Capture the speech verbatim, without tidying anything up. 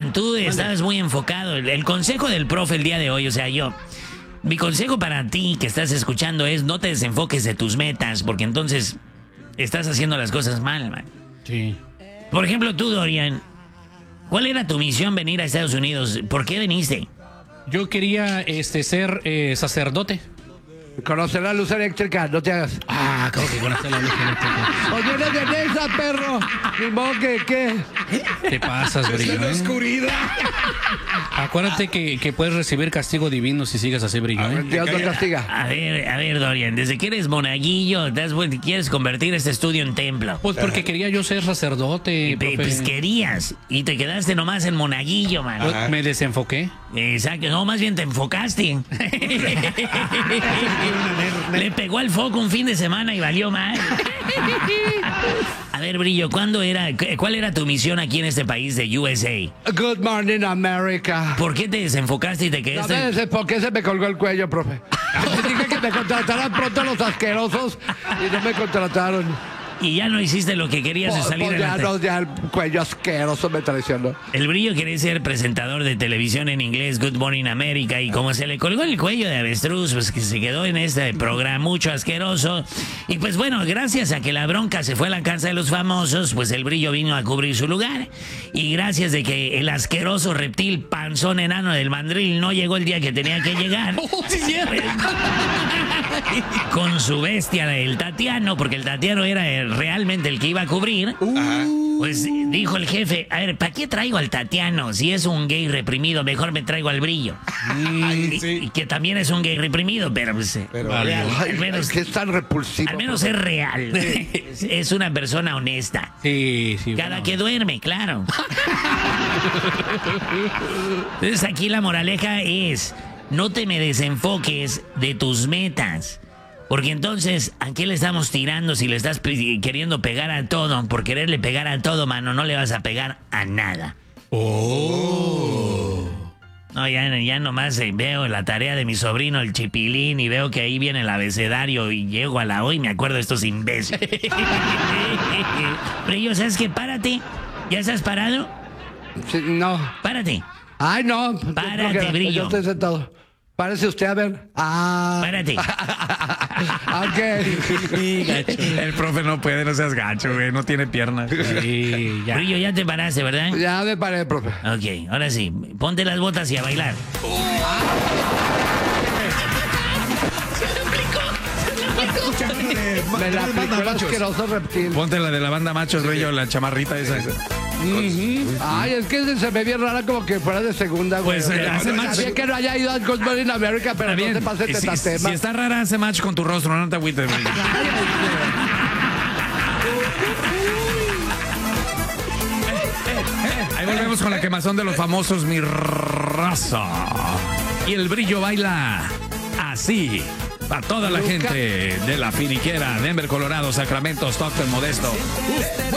Dorian, tú estabas muy enfocado. El, el consejo del profe el día de hoy, o sea, yo... Mi consejo para ti que estás escuchando es no te desenfoques de tus metas, porque entonces estás haciendo las cosas mal, man. Sí. Por ejemplo, tú, Dorian, ¿cuál era tu misión venir a Estados Unidos? ¿Por qué viniste? Yo quería este, ser eh, sacerdote. Conocer la luz eléctrica, no te hagas. Ah, creo que conocer la luz eléctrica. Oye, de Veneza, perro. Ni modo que, ¿qué? Te pasas, Brillo. En la ¿eh? oscuridad. Acuérdate que, que puedes recibir castigo divino si sigues así, Brillo. ¿eh? Dios no castiga. A ver, a ver, Dorian, desde que eres monaguillo, te has vuel- quieres convertir este estudio en templo. Pues porque quería yo ser sacerdote, Pe- profe. Pues querías, y te quedaste nomás en monaguillo, man. Pues, me desenfoqué. Exacto, no, más bien te enfocaste. Le pegó al foco un fin de semana y valió mal. A ver, Brillo, ¿cuándo era, cu- ¿cuál era tu misión aquí en este país de U S A? Good morning, America. ¿Por qué te desenfocaste y te No quedaste? me desenfoqué, se me colgó el cuello, profe. Les dije que me contrataran pronto los asquerosos y no me contrataron. Y ya no hiciste lo que querías de Pues, salir pues en la ya, te- no, ya el cuello asqueroso me traicionó. El Brillo quería ser presentador de televisión en inglés, Good Morning America, y como se le colgó el cuello de avestruz, pues que se quedó en este programa mucho asqueroso. Y pues bueno, gracias a que la bronca se fue a la casa de los famosos, pues el Brillo vino a cubrir su lugar. Y gracias de que el asqueroso reptil panzón enano del mandril no llegó el día que tenía que llegar. Con su bestia, el Tatiano, porque el Tatiano era el- realmente el que iba a cubrir. Pues dijo el jefe, a ver, ¿para qué traigo al Tatiano? Si es un gay reprimido, mejor me traigo al Brillo. Ay, Y, sí. y que también es un gay reprimido, pero pues, eh, Pero Vale. real. Ay, al menos- que es tan repulsivo. al menos es real. Es, es una persona honesta. Sí, sí. Cada bueno. que duerme, claro. Entonces aquí la moraleja es, no te me desenfoques de tus metas. Porque entonces, ¿a qué le estamos tirando si le estás pe- queriendo pegar a todo? Por quererle pegar a todo, mano, no le vas a pegar a nada. Oh. No, ya, ya nomás eh, veo la tarea de mi sobrino, el Chipilín, y veo que ahí viene el abecedario y llego a la O y me acuerdo de estos imbéciles. Pero yo, ¿sabes qué? Párate. ¿Ya estás parado? Sí, no. Párate. Ay, no. yo Párate, creo que- Brillo. Yo estoy sentado. Párese usted a ver. Ah. Párate. Ok. El profe no puede, no seas gacho, güey. No tiene piernas. Sí, ya. Brillo, ya te paraste, ¿verdad? Ya me paré, profe. Ok, ahora sí. Ponte las botas y a bailar. Me la aplicó el asqueroso reptil. Ponte la de la banda machos, Brillo, la chamarrita esa. Ay, es que se me ve bien rara como que fuera de segunda, güey. Pues, eh, hace Está match. bien que no haya ido al Good Morning America, pero Está no bien. se pase de Si, si tema. está rara, hace match con tu rostro, no te agüites, Brillo. Ahí volvemos con la quemazón de los famosos, mi raza. Y el Brillo baila así. Para toda la gente de la finiquera, Denver, Colorado, Sacramento, Stockton, Modesto.